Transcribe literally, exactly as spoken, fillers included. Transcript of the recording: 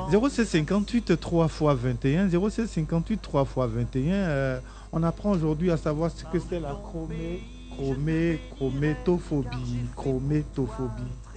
zéro sept cinquante-huit trois fois vingt et un, zéro sept cinquante-huit trois fois vingt et un, euh, on apprend aujourd'hui à savoir ce que c'est la chromé, chromé, chrométophobie, chrométophobie.